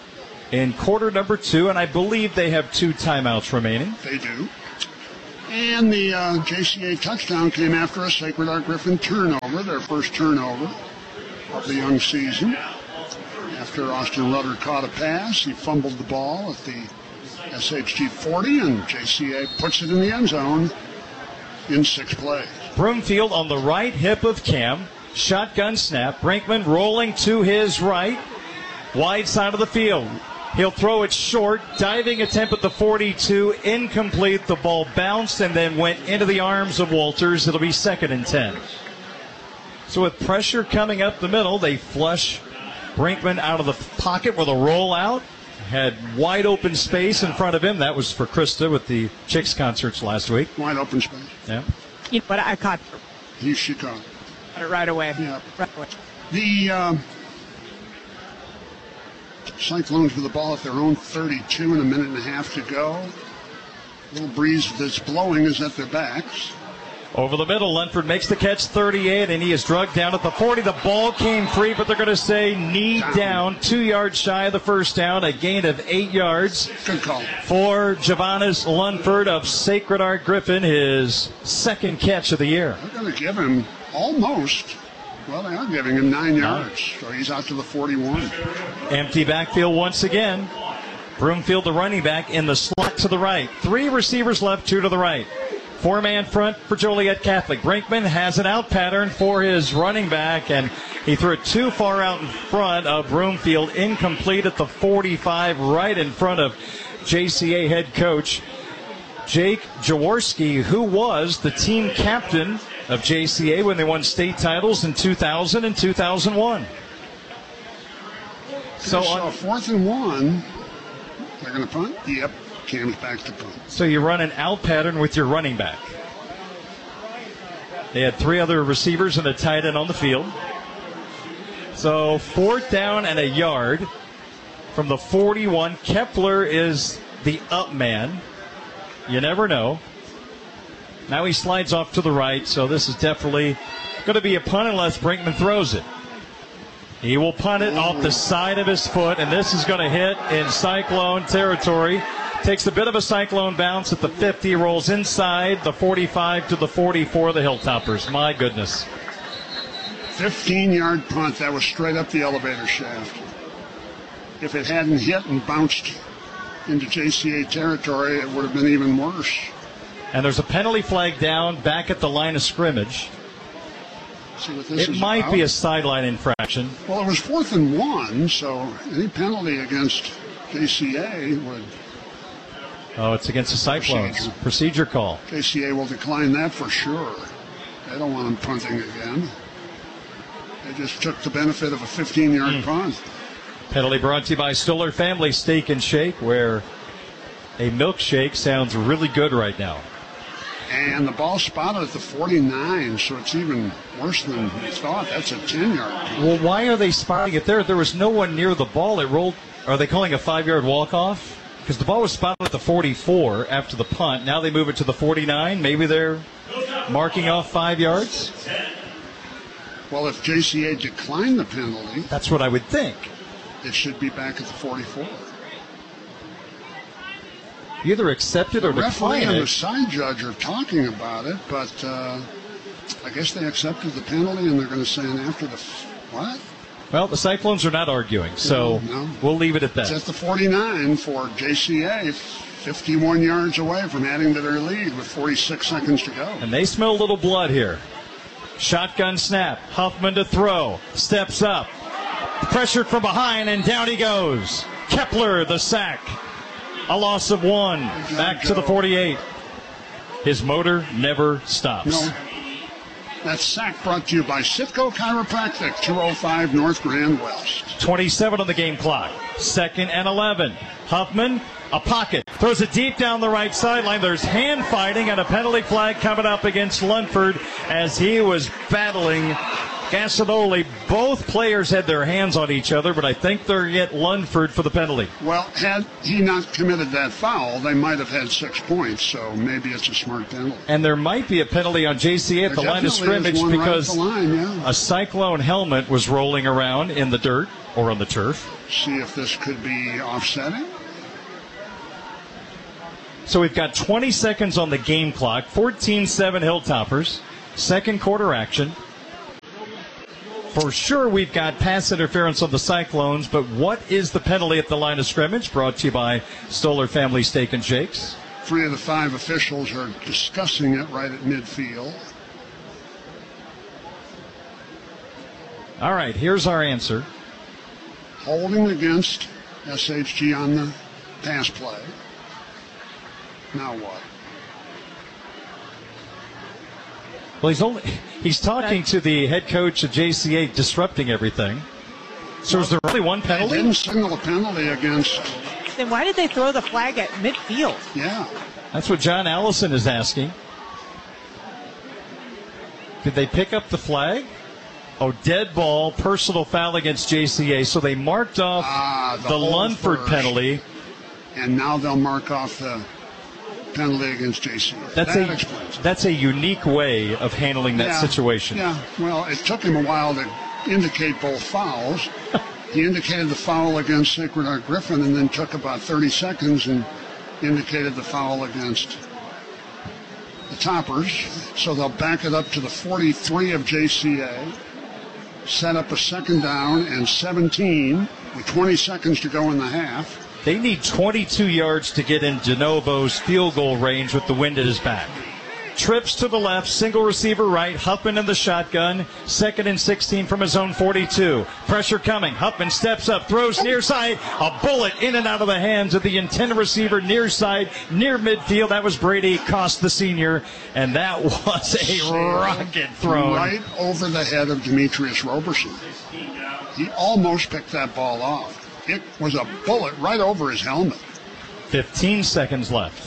in quarter number two, and I believe they have two timeouts remaining. They do. And the uh, J C A touchdown came after a Sacred Heart Griffin turnover, their first turnover of the young season. After Austin Rudder caught a pass, he fumbled the ball at the S H G forty, and J C A puts it in the end zone in six plays. Broomfield on the right hip of Cam. Shotgun snap. Brinkman rolling to his right. Wide side of the field. He'll throw it short. Diving attempt at the forty-two. Incomplete. The ball bounced and then went into the arms of Walters. It'll be second and ten. So with pressure coming up the middle, they flush Brinkman out of the pocket with a rollout. Had wide open space in front of him. That was for Krista with the Chicks concerts last week. Wide open space. Yeah. You know, but I caught He, she caught it right away. Yeah. Right away. The um, Cyclones with the ball at their own thirty-two and a minute and a half to go. A little breeze that's blowing is at their backs. Over the middle, Lunford makes the catch, thirty-eight, and he is drugged down at the forty. The ball came free, but they're going to say knee down. down, two yards shy of the first down, a gain of eight yards. Good call. For Javanis Lunford of Sacred Heart Griffin, his second catch of the year. They're going to give him almost, well, they are giving him nine yards, so he's out to the forty-one. Empty backfield once again. Broomfield, the running back, in the slot to the right. Three receivers left, two to the right. Four-man front for Joliet Catholic. Brinkman has an out pattern for his running back, and he threw it too far out in front of Broomfield. Incomplete at the forty-five, right in front of J C A head coach Jake Jaworski, who was the team captain of J C A when they won state titles in two thousand and two thousand one. So, so on fourth and one, they're going to punt? Yep. Cam's back to punt. So you run an out pattern with your running back. They had three other receivers and a tight end on the field. So fourth down and a yard from the forty-one. Kepler is the up man. You never know. Now he slides off to the right, so this is definitely going to be a punt unless Brinkman throws it. He will punt it off the side of his foot, and this is going to hit in Cyclone territory. Takes a bit of a Cyclone bounce at the fifty, rolls inside the forty-five to the forty-four, the Hilltoppers. My goodness. fifteen-yard punt. That was straight up the elevator shaft. If it hadn't hit and bounced into J C A territory, it would have been even worse. And there's a penalty flag down back at the line of scrimmage. See what this it is might about? be a sideline infraction. Well, it was fourth and one, so any penalty against J C A would... Oh, it's against the Cyclones. Procedure. Procedure call. J C A will decline that for sure. They don't want him punting again. They just took the benefit of a fifteen-yard mm. punt. Penalty brought to you by Stoller Family Steak and Shake, where a milkshake sounds really good right now. And the ball spotted at the forty-nine, so it's even worse than we thought. That's a ten-yard punt. Well, why are they spotting it there? There was no one near the ball. It rolled. Are they calling a five-yard walk-off? Because the ball was spotted at the forty-four after the punt. Now they move it to the forty-nine. Maybe they're marking off five yards. Well, if J C A declined the penalty... That's what I would think. It should be back at the forty-four. Either accept it or decline it. The referee and the side judge are talking about it, but uh, I guess they accepted the penalty and they're going to say an after the... What? Well, the Cyclones are not arguing, so no, no. we'll leave it at that. It's at the forty-nine for J C A, fifty-one yards away from adding to their lead with forty-six seconds to go. And they smell a little blood here. Shotgun snap. Huffman to throw. Steps up. Pressured from behind, and down he goes. Kepler, the sack. A loss of one. Back to the forty-eight. His motor never stops. No. That sack brought to you by Sitco Chiropractic, two oh five North Grand West. twenty-seven on the game clock. Second and eleven. Huffman, a pocket. Throws it deep down the right sideline. There's hand fighting and a penalty flag coming up against Lunford as he was battling Gasinoli, both players had their hands on each other, but I think they're get Lundford for the penalty. Well, had he not committed that foul, they might have had six points, so maybe it's a smart penalty. And there might be a penalty on J C A at There the line of scrimmage definitely is one right because at the line, yeah. a Cyclone helmet was rolling around in the dirt or on the turf. See if this could be offsetting. So we've got twenty seconds on the game clock, fourteen seven Hilltoppers, second quarter action. For sure, we've got pass interference on the Cyclones, but what is the penalty at the line of scrimmage? Brought to you by Stoller Family Steak and Shakes. Three of the five officials are discussing it right at midfield. All right, here's our answer. Holding against S H G on the pass play. Now what? Well, he's only he's talking to the head coach of J C A, disrupting everything. So is there only one penalty? They didn't signal a penalty against. Then why did they throw the flag at midfield? Yeah. That's what John Allison is asking. Did they pick up the flag? Oh, dead ball, personal foul against J C A. So they marked off ah, the, the Lundford first. penalty. And now they'll mark off the penalty against J C A. That's that a explains it. That's a unique way of handling that yeah, situation. Yeah, well, it took him a while to indicate both fouls. He indicated the foul against Sacred Heart Griffin and then took about thirty seconds and indicated the foul against the Toppers. So they'll back it up to the forty-three of J C A, set up a second down and seventeen with twenty seconds to go in the half. They need twenty-two yards to get in DeNovo's field goal range with the wind at his back. Trips to the left, single receiver right, Huffman in the shotgun, second and sixteen from his own forty-two. Pressure coming, Huffman steps up, throws near side, a bullet in and out of the hands of the intended receiver near side, near midfield. That was Brady Cost, the senior, and that was a rocket thrown. Right over the head of Demetrius Roberson. He almost picked that ball off. It was a bullet right over his helmet. fifteen seconds left.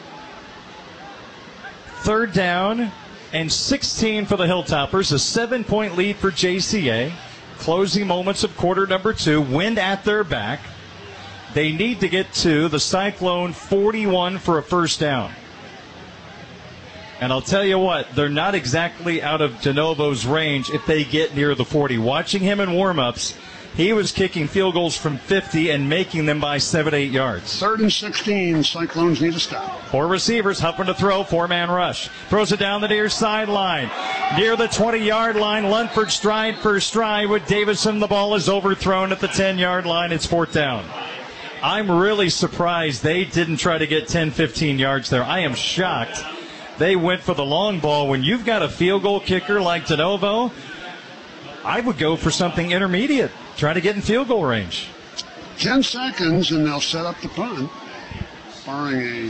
Third down and sixteen for the Hilltoppers. A seven-point lead for J C A. Closing moments of quarter number two. Wind at their back. They need to get to the Cyclone forty-one for a first down. And I'll tell you what, they're not exactly out of DeNovo's range if they get near the forty. Watching him in warm-ups, he was kicking field goals from fifty and making them by seven, eight yards. Third and sixteen, Cyclones need to stop. Four receivers, Huffman to throw, four-man rush. Throws it down the near sideline. Near the twenty-yard line, Lundford stride for stride with Davison. The ball is overthrown at the ten-yard line. It's fourth down. I'm really surprised they didn't try to get ten, fifteen yards there. I am shocked they went for the long ball. When you've got a field goal kicker like DeNovo, I would go for something intermediate. Try to get in field goal range. Ten seconds, and they'll set up the punt. Barring a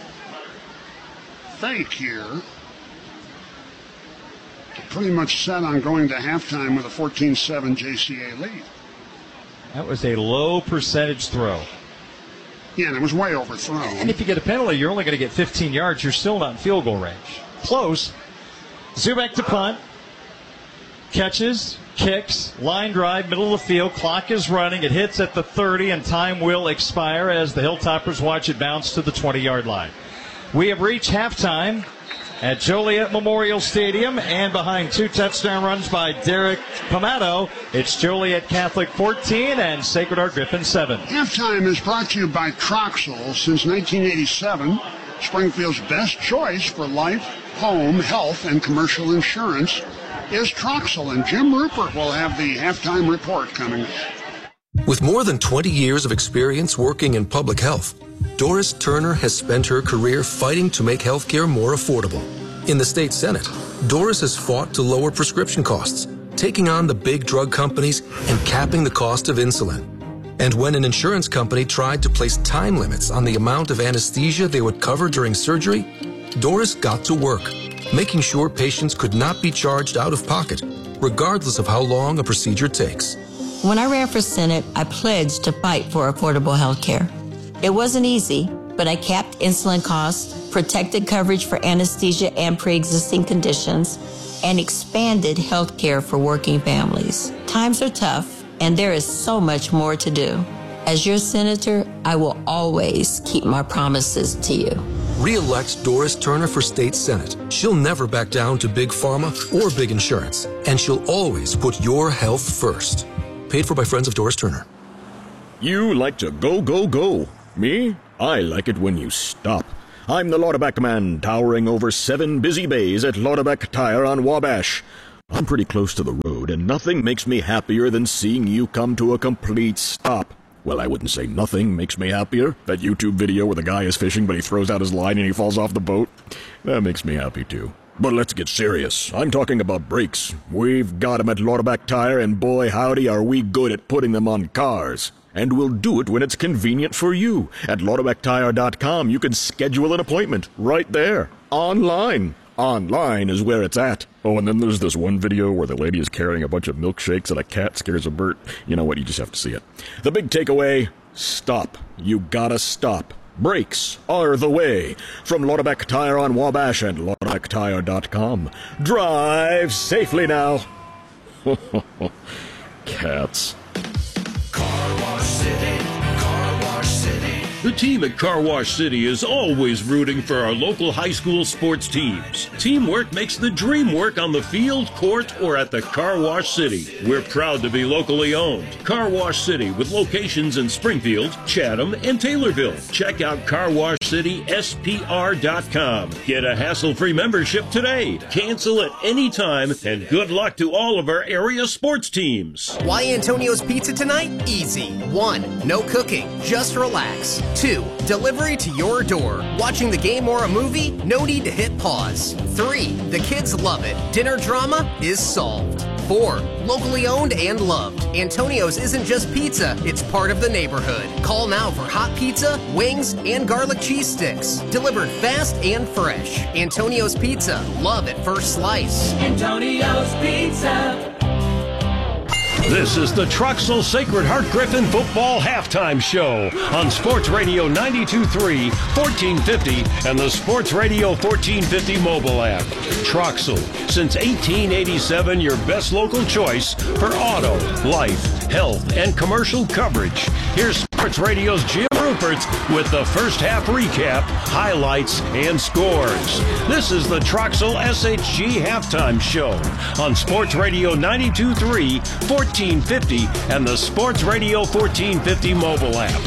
fake here. Pretty much set on going to halftime with a fourteen seven J C A lead. That was a low percentage throw. Yeah, and it was way overthrown. And if you get a penalty, you're only going to get fifteen yards. You're still not in field goal range. Close. Zubek to punt. Catches, kicks, line drive, middle of the field. Clock is running. It hits at the thirty, and time will expire as the Hilltoppers watch it bounce to the twenty-yard line. We have reached halftime at Joliet Memorial Stadium, and behind two touchdown runs by Derek Pomato, it's Joliet Catholic fourteen and Sacred Heart Griffin seven. Halftime is brought to you by Troxel. Since nineteen eighty-seven, Springfield's best choice for life, home, health, and commercial insurance is Troxel, and Jim Rupert will have the halftime report coming up. With more than twenty years of experience working in public health, Doris Turner has spent her career fighting to make healthcare more affordable. In the state Senate, Doris has fought to lower prescription costs, taking on the big drug companies and capping the cost of insulin. And when an insurance company tried to place time limits on the amount of anesthesia they would cover during surgery, Doris got to work, making sure patients could not be charged out of pocket, regardless of how long a procedure takes. When I ran for Senate, I pledged to fight for affordable health care. It wasn't easy, but I capped insulin costs, protected coverage for anesthesia and pre-existing conditions, and expanded health care for working families. Times are tough, and there is so much more to do. As your senator, I will always keep my promises to you. Re-elect Doris Turner for State Senate. She'll never back down to big pharma or big insurance, and she'll always put your health first. Paid for by Friends of Doris Turner. You like to go, go, go. Me? I like it when you stop. I'm the Lauterback man, towering over seven busy bays at Lauterback Tire on Wabash. I'm pretty close to the road, and nothing makes me happier than seeing you come to a complete stop. Well, I wouldn't say nothing makes me happier. That YouTube video where the guy is fishing, but he throws out his line and he falls off the boat. That makes me happy, too. But let's get serious. I'm talking about brakes. We've got them at Lauterback Tire, and boy, howdy, are we good at putting them on cars. And we'll do it when it's convenient for you. At Lauterback Tire dot com, you can schedule an appointment right there, online. Online is where it's at. Oh, and then there's this one video where the lady is carrying a bunch of milkshakes and a cat scares a bird. You know what? You just have to see it. The big takeaway, stop. You gotta stop. Brakes are the way. From Lauterback Tire on Wabash and Lauterback Tire dot com. Drive safely now. Cats. Car Wash City, Car Wash City. The team at Car Wash City is always rooting for our local high school sports teams. Teamwork makes the dream work on the field, court, or at the Car Wash City. We're proud to be locally owned. Car Wash City with locations in Springfield, Chatham, and Taylorville. Check out car wash city s p r dot com. Get a hassle-free membership today. Cancel at any time, and good luck to all of our area sports teams. Why Antonio's Pizza tonight? Easy. One, no cooking, just relax. Two, delivery to your door. Watching the game or a movie? No need to hit pause. Three, the kids love it. Dinner drama is solved. Four, locally owned and loved. Antonio's isn't just pizza, it's part of the neighborhood. Call now for hot pizza, wings, and garlic cheese sticks. Delivered fast and fresh. Antonio's Pizza, love at first slice. Antonio's Pizza. This is the Troxel Sacred Heart Griffin Football Halftime Show on Sports Radio ninety-two point three, fourteen fifty, and the Sports Radio fourteen fifty mobile app. Troxel, since eighteen eighty-seven, your best local choice for auto, life, health, and commercial coverage. Here's Sports Radio's Jim Rupert with the first half recap, highlights, and scores. This is the Troxel S H G Halftime Show on Sports Radio ninety-two point three, fourteen fifty, and the Sports Radio fourteen fifty mobile app.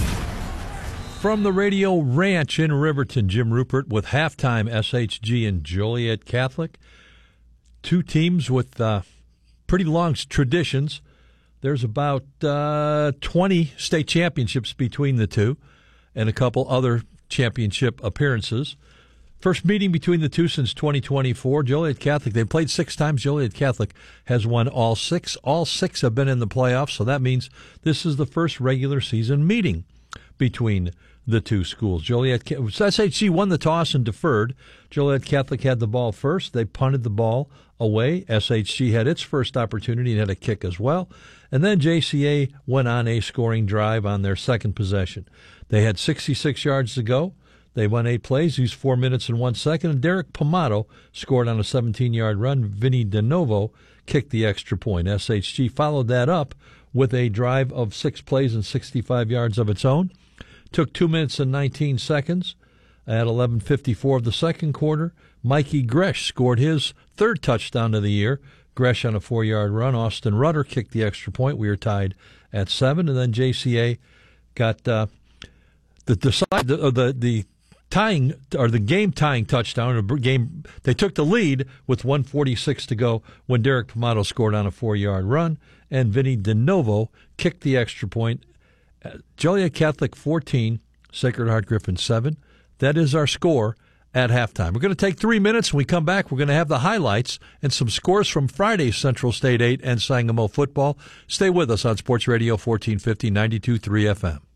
From the Radio Ranch in Riverton, Jim Rupert with halftime S H G and Joliet Catholic. Two teams with uh, pretty long traditions. There's about uh, twenty state championships between the two and a couple other championship appearances. First meeting between the two since twenty twenty-four. Joliet Catholic, they've played six times. Joliet Catholic has won all six. All six have been in the playoffs, so that means this is the first regular season meeting between the two schools. Joliet S H G won the toss and deferred. Joliet Catholic had the ball first. They punted the ball away. S H G had its first opportunity and had a kick as well. And then J C A went on a scoring drive on their second possession. They had sixty-six yards to go. They won eight plays, used four minutes and one second, and Derek Pomato scored on a seventeen-yard run. Vinny DeNovo kicked the extra point. S H G followed that up with a drive of six plays and sixty-five yards of its own. Took two minutes and nineteen seconds. At eleven fifty-four of the second quarter, Mikey Gresh scored his third touchdown of the year. Gresh on a four-yard run. Austin Rutter kicked the extra point. We were tied at seven, and then J C A got uh, the the side the, the the tying or the game tying touchdown. Or game they took the lead with one forty-six to go when Derek Pomato scored on a four-yard run, and Vinny DeNovo kicked the extra point. Uh, Joliet Catholic fourteen, Sacred Heart Griffin seven. That is our score at halftime. We're going to take three minutes. When we come back, we're going to have the highlights and some scores from Friday's Central State eight and Sangamo football. Stay with us on Sports Radio fourteen fifty, ninety-two point three F M.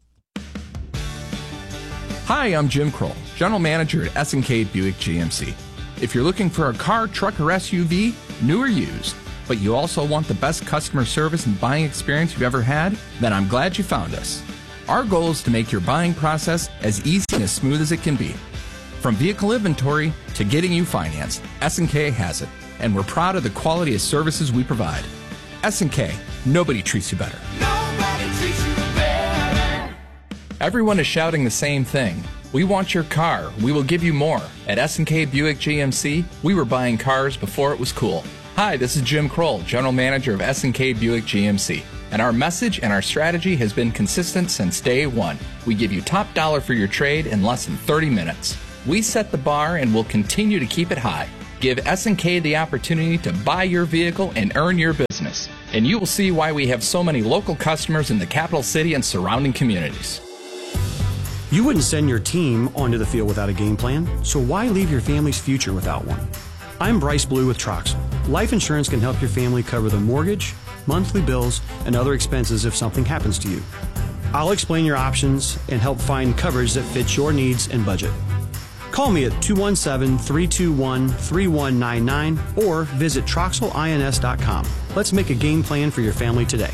Hi, I'm Jim Kroll, General Manager at S and K Buick G M C. If you're looking for a car, truck, or S U V, new or used, but you also want the best customer service and buying experience you've ever had, then I'm glad you found us. Our goal is to make your buying process as easy and as smooth as it can be. From vehicle inventory to getting you financed, S and K has it. and we're proud of the quality of services we provide. S and K, nobody treats you better. Nobody treats you better. Everyone is shouting the same thing. We want your car. We will give you more. At S and K Buick G M C, we were buying cars before it was cool. Hi, this is Jim Kroll, General Manager of S and K Buick G M C. And our message and our strategy has been consistent since day one. We give you top dollar for your trade in less than thirty minutes. We set the bar and will continue to keep it high. Give S and K the opportunity to buy your vehicle and earn your business. And you will see why we have so many local customers in the capital city and surrounding communities. You wouldn't send your team onto the field without a game plan, so why leave your family's future without one? I'm Bryce Blue with Troxel. Life insurance can help your family cover the mortgage, monthly bills, and other expenses if something happens to you. I'll explain your options and help find coverage that fits your needs and budget. Call me at two one seven, three two one, three one nine nine or visit Troxel Ins dot com. Let's make a game plan for your family today.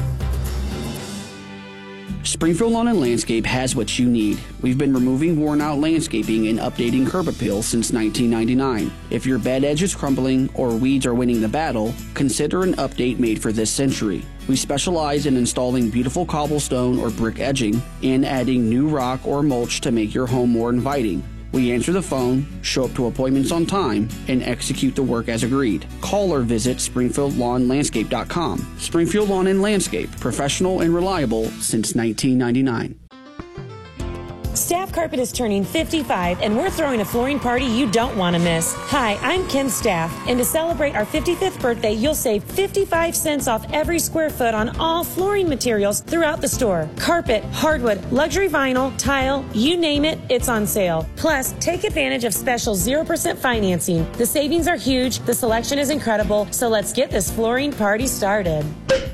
Springfield Lawn and Landscape has what you need. We've been removing worn-out landscaping and updating curb appeal since nineteen ninety-nine. If your bed edge is crumbling or weeds are winning the battle, consider an update made for this century. We specialize in installing beautiful cobblestone or brick edging and adding new rock or mulch to make your home more inviting. We answer the phone, show up to appointments on time, and execute the work as agreed. Call or visit Springfield Lawn Landscape dot com. Springfield Lawn and Landscape, professional and reliable since nineteen ninety-nine. Staff Carpet is turning fifty-five, and we're throwing a flooring party you don't want to miss. Hi, I'm Kim Staff, and to celebrate our fifty-fifth birthday, you'll save fifty-five cents off every square foot on all flooring materials throughout the store. Carpet, hardwood, luxury vinyl, tile, you name it, it's on sale. Plus, take advantage of special zero percent financing. The savings are huge, the selection is incredible, so let's get this flooring party started.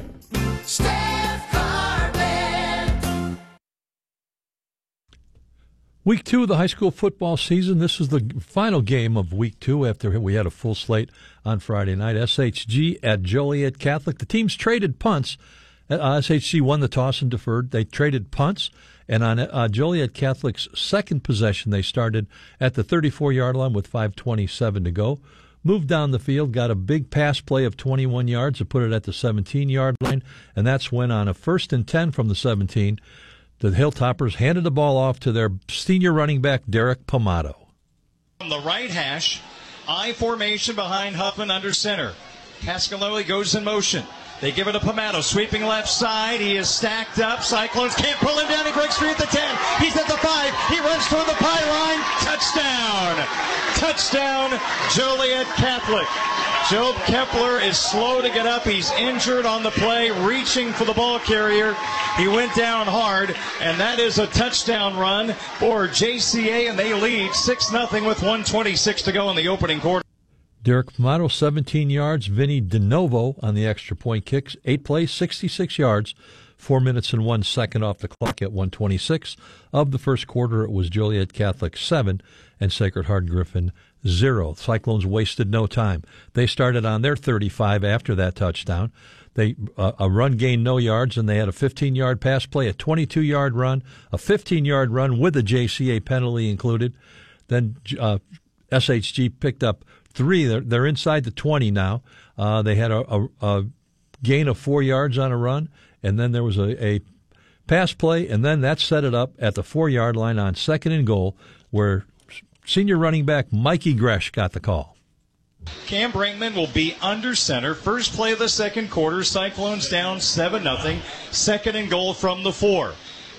Week two of the high school football season. This is the final game of week two after we had a full slate on Friday night. S H G at Joliet Catholic. The teams traded punts. Uh, S H G won the toss and deferred. They traded punts, and on uh, Joliet Catholic's second possession, they started at the thirty-four-yard line with five twenty-seven to go. Moved down the field, got a big pass play of twenty-one yards to put it at the seventeen-yard line, and that's when on a first and ten from the seventeen, the Hilltoppers handed the ball off to their senior running back, Derek Pomato. From the right hash, I formation behind Huffman under center. Pasqualelli goes in motion. They give it to Pomato, sweeping left side. He is stacked up. Cyclones can't pull him down. He breaks free at the ten. He's at the five. He runs toward the pylon. Touchdown. Touchdown, Joliet Catholic. Job Kepler is slow to get up. He's injured on the play, reaching for the ball carrier. He went down hard, and that is a touchdown run for J C A, and they lead six nothing with one twenty-six to go in the opening quarter. Derek Pomato, seventeen yards. Vinny DeNovo on the extra point kicks. Eight plays, sixty-six yards. Four minutes and one second off the clock at one twenty-six. Of the first quarter, it was Joliet Catholic seven and Sacred Heart Griffin zero. Cyclones wasted no time. They started on their thirty-five after that touchdown. They uh, a run gained no yards, and they had a fifteen-yard pass play, a twenty-two-yard run, a fifteen-yard run with a J C A penalty included. Then uh, S H G picked up three. They're, they're inside the twenty now. Uh, they had a, a, a gain of four yards on a run, and then there was a, a pass play, and then that set it up at the four-yard line on second and goal, where senior running back Mikey Gresh got the call. Cam Brinkman will be under center. First play of the second quarter. Cyclones down seven nothing. Second and goal from the four.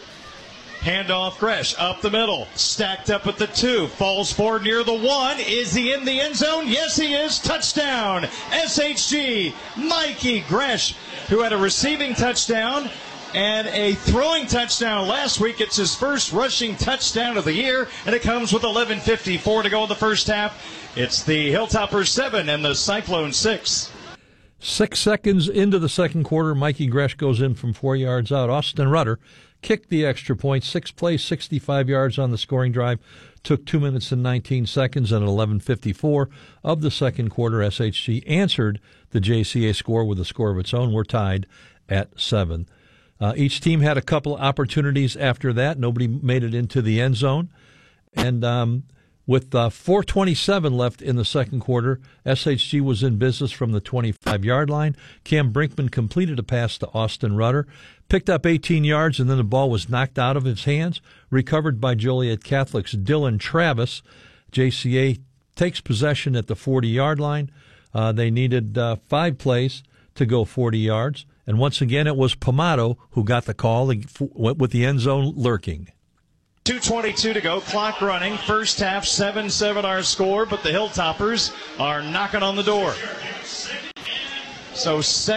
Handoff Gresh up the middle. Stacked up at the two. Falls forward near the one. Is he in the end zone? Yes, he is. Touchdown. S H G. Mikey Gresh, who had a receiving touchdown and a throwing touchdown last week. It's his first rushing touchdown of the year, and it comes with eleven fifty-four to go in the first half. It's the Hilltoppers seven and the Cyclones six. Six seconds into the second quarter, Mikey Gresh goes in from four yards out. Austin Rudder kicked the extra point. Six plays, sixty-five yards on the scoring drive. Took two minutes and nineteen seconds, and at eleven fifty-four of the second quarter, S H G answered the J C A score with a score of its own. We're tied at seven. Uh, each team had a couple opportunities after that. Nobody made it into the end zone. And um, With uh, four twenty-seven left in the second quarter, S H G was in business from the twenty-five-yard line. Cam Brinkman completed a pass to Austin Rudder, picked up eighteen yards, and then the ball was knocked out of his hands, recovered by Joliet Catholic's Dylan Travis. J C A takes possession at the forty-yard line. Uh, they needed uh, five plays to go forty yards. And once again, it was Pomato who got the call with the end zone lurking. two twenty-two to go, clock running. First half, seven seven our score, but the Hilltoppers are knocking on the door. So second